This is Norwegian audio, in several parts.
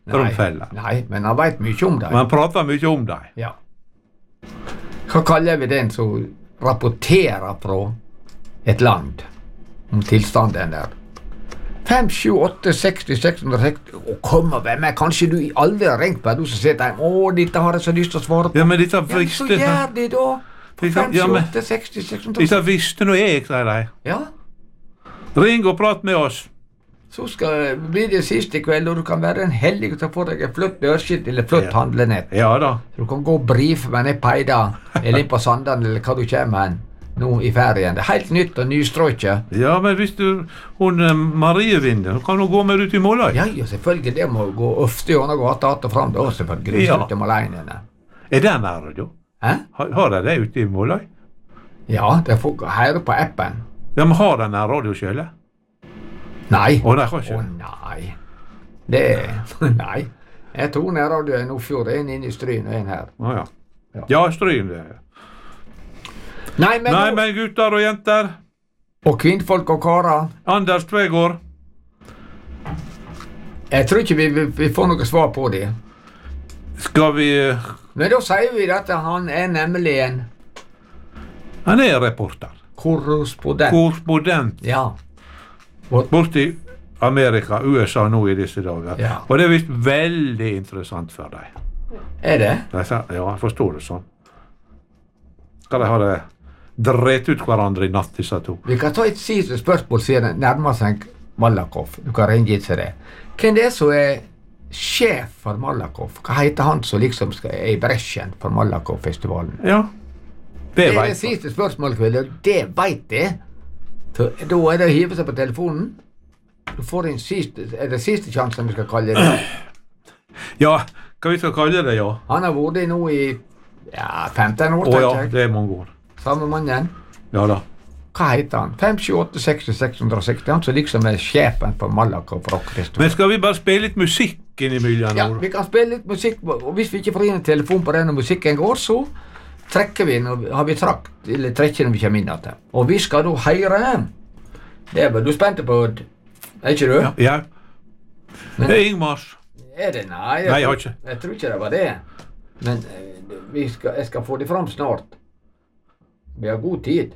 strømfeller. Nei, men han vet mye om det. Man prater mye om det. Ja. Hva kaller vi den som rapporterer fra et land om tilstanden der? 5, 7, 8, 60, 660 og kom og hvem er kanskje du aldri har ringt på du som sitter hjemme. Dette har jeg så lyst til å svare på. Ja, men dette visste... så gjør de da. 5, 7, 8, 60, 660. Dette visste nå jeg, sier de. Ja. Ring og prat med oss. Så blir det siste kveld, og du kan være en heldig til å få deg et flott dørskilt eller flott handlenett. Ja da. Så du kan gå og brife med ned Peida, eller inn på Sandane, eller hva du kommer hen nå i ferien. Det er helt nytt og nystrøkket. Ja, men hvis hun Marie vinner, kan hun gå med ut i Måløy? Ja, selvfølgelig. Det må gå ofte gjennom gata att og fram da, selvfølgelig. Ja. Ute med alene. Er det nærradio? Hæ? Har de det ute i Måløy? Ja, det får høre på appen. Ja, men har de nærradio selv? Nei. Å, nei, kanskje. Nei. Nei. Jeg tror nærradio er Nordfjord, en inne i Stryn og en her. Ja. Ja, Stryn det. Nei, men gutter og jenter. Og kvinnfolk og karer. Anders Tvegård. Jeg tror ikke vi får noe svar på det. Skal vi... Men da sier vi at han er nemlig en... Han er reporter. Korrespondent. Ja. Borti Amerika, USA nå i disse dager. Ja. Og det er vist veldig interessant for deg. Er det? Ja, jeg forstår det sånn. Skal de ha det drept ut hverandre i natt, disse to? Vi kan ta et siste spørsmål siden det nærmer seg Malakoff. Du kan ringe til det. Hvem det er som er sjef for Malakoff? Hva heter han som liksom er i bresjen for Malakoff-festivalen? Ja, det er det siste spørsmålet, det vet jeg. Da er det å hive seg på telefonen. Du får er det siste sjansen vi skal kalle det? Ja, hva vi skal kalle det, ja. Han har vært nå i 15 år, tenker jeg. Det er mange år. Samme mannen. Ja da. Hva heter han? 5, 7, 8, 60, 660. Han som liksom er sjefen på Malakoff Rockfestival. Men skal vi bare spille litt musikk innimellom? Ja, vi kan spille litt musikk. Og hvis vi ikke får inn en telefon på den når musikken går, så trekker vi den, har vi trakt, eller trekker når vi kommer inn til. Og vi skal da høre. Det er vel, du spente på, er ikke du? Ja. Men, det er Ingmars. Er det? Nei, jeg tror ikke det var det. Men jeg skal få det fram snart. Vi har god tid.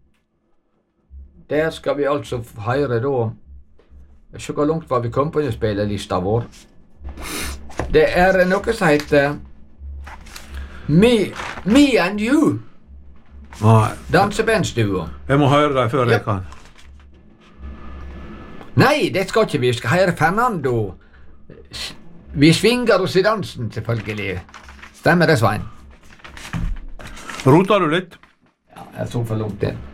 Der skal vi altså høre da. Se hvor langt var vi kom på den spillelista vår. Det er noe som heter Me and You. Dansebandstuo. Jeg må høre deg før jeg kan. Nei, det skal ikke vi. Vi skal høre Fernando. Vi svinger oss i dansen, selvfølgelig. Stemmer det, Svein? Roter du litt? Ja, jeg så for langt inn.